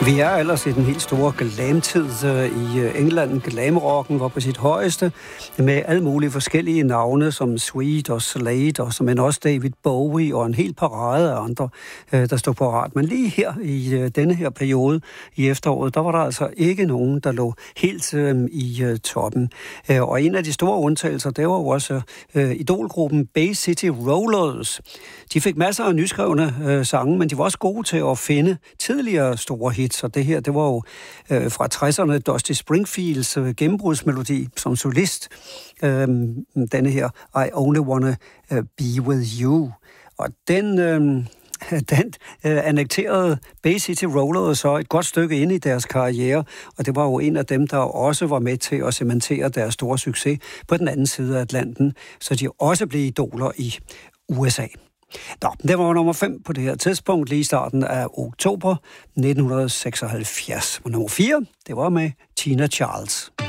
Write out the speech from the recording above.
Vi er ellers i den helt store glamtid i England. Glamrocken var på sit højeste med alle mulige forskellige navne som Sweet og Slade, men også David Bowie og en hel parade af andre, der stod på parat. Men lige her i denne her periode i efteråret, der var der altså ikke nogen, der lå helt i toppen. Og en af de store undtagelser, det var jo også idolgruppen Bay City Rollers. De fik masser af nyskrevne sange, men de var også gode til at finde tidligere store hits, og det her, det var jo fra 60'erne Dusty Springfields gennembrudsmelodi som solist. Denne her, I Only Wanna Be With You. Og den annekterede Bay City Rollers så et godt stykke ind i deres karriere, og det var jo en af dem, der også var med til at cementere deres store succes på den anden side af Atlanten, så de også blev idoler i USA. Nå, det var nummer 5 på det her tidspunkt, lige i starten af oktober 1976. Og nummer 4, det var med Tina Charles.